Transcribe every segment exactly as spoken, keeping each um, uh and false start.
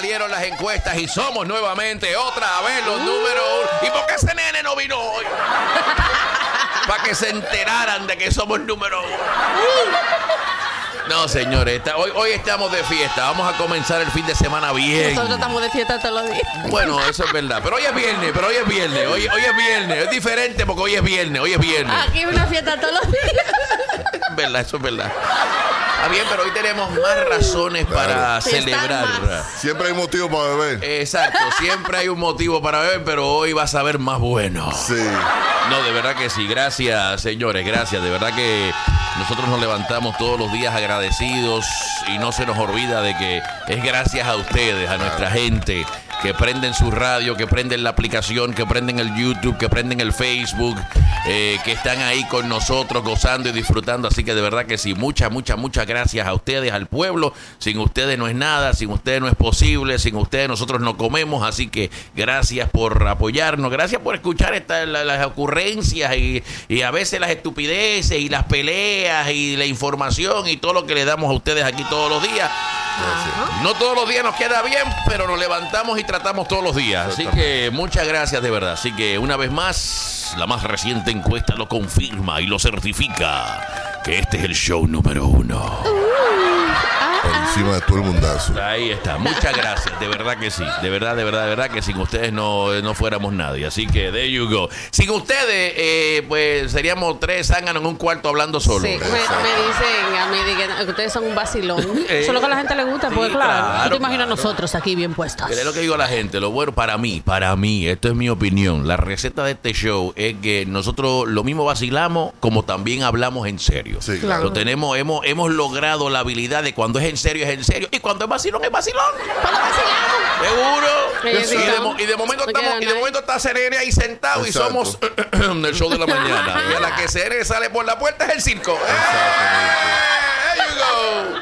salieron las encuestas y somos nuevamente otra vez los uh. número uno. ¿Y por qué ese nene no vino hoy? Para que se enteraran de que somos número uno. No, señores, está, hoy, hoy estamos de fiesta. Vamos a comenzar el fin de semana bien. Nosotros estamos de fiesta todos los días. Bueno, eso es verdad. Pero hoy es viernes, pero hoy es viernes. Hoy, hoy es viernes. Es diferente porque hoy es viernes. Hoy es viernes. Aquí hay una fiesta todos los días. Es verdad, eso es verdad. Está bien, pero hoy tenemos más razones para claro. celebrar. Siempre hay motivo para beber. Exacto, siempre hay un motivo para beber, pero hoy vas a ver más bueno. Sí. No, de verdad que sí. Gracias, señores, gracias. De verdad que nosotros nos levantamos todos los días agradecidos y no se nos olvida de que es gracias a ustedes, a nuestra gente, que prenden su radio, que prenden la aplicación, que prenden el YouTube, que prenden el Facebook, eh, que están ahí con nosotros gozando y disfrutando. Así que de verdad que sí, muchas, muchas, muchas gracias a ustedes, al pueblo. Sin ustedes no es nada, sin ustedes no es posible, sin ustedes nosotros no comemos. Así que gracias por apoyarnos, gracias por escuchar esta, la, las ocurrencias y, y a veces las estupideces y las peleas y la información y todo lo que le damos a ustedes aquí todos los días. Gracias. No todos los días nos queda bien, pero nos levantamos y tratamos todos los días. Así que muchas gracias de verdad. Así que una vez más, la más reciente encuesta lo confirma y lo certifica que este es el show número uno. Por encima de todo el mundazo. Ahí está, muchas gracias, de verdad que sí. De verdad, de verdad, de verdad que sin ustedes no, no fuéramos nadie. Así que there you go. Sin ustedes, eh, pues seríamos tres zánganos en un cuarto hablando solo. Sí, me, me dicen a mí que, que ustedes son un vacilón. Eh, Eso es lo que a la gente le gusta, porque sí, claro, claro, tú te imaginas claro. nosotros aquí bien puestos. Es lo que digo a la gente, lo bueno para mí, para mí, esto es mi opinión. La receta de este show es que nosotros lo mismo vacilamos como también hablamos en serio. Sí, claro. Lo tenemos, hemos, hemos logrado la habilidad de cuando es en serio es en serio y cuando es vacilón es vacilón. Cuando vacilamos. Seguro. Y de, y de momento no estamos y de momento está Serene ahí sentado. Exacto. Y somos el show de la mañana. Y a la que Serene sale por la puerta es el circo. ¡Eh! There you go.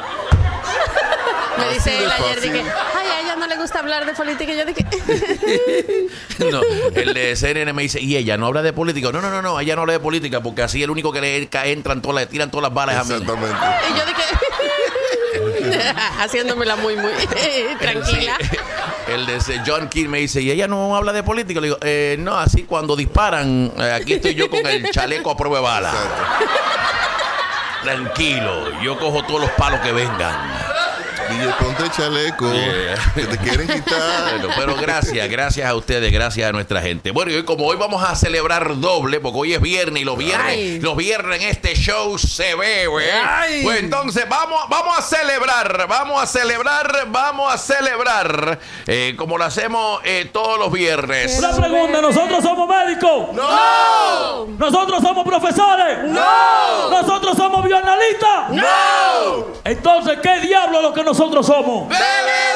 Me dice él ayer de que, ay, a ella no le gusta hablar de política. Y yo dije, no, el de C N N me dice, y ella no habla de política. No, no, no, no, ella no habla de política porque así el único que le entran todas, le tiran todas las balas a mí. Exactamente. Y yo dije, haciéndomela muy, muy tranquila. El de, el de John King me dice, y ella no habla de política. Le digo, eh, no, así cuando disparan, eh, aquí estoy yo con el chaleco a prueba de bala. Exacto. Tranquilo, yo cojo todos los palos que vengan. Y yo ponte el chaleco, yeah. que te quieren quitar. Bueno, pero gracias, gracias a ustedes, gracias a nuestra gente. Bueno, y hoy, como hoy vamos a celebrar doble, porque hoy es viernes y los viernes, Ay. los viernes en este show se ve, güey. Pues entonces vamos, vamos a celebrar, vamos a celebrar, vamos a celebrar, eh, como lo hacemos eh, todos los viernes. Una pregunta, ¿nosotros somos médicos? ¡No! ¿Nosotros somos profesores? ¡No! ¿Nosotros somos bioanalistas? ¡No! Entonces, ¿qué diablo es lo que nosotros somos? ¡Bebedores!